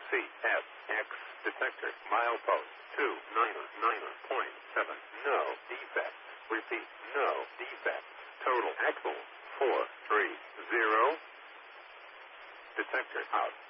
CFX detector milepost 299.7. No defects. Repeat, no defects. Total axle 430. Detector out.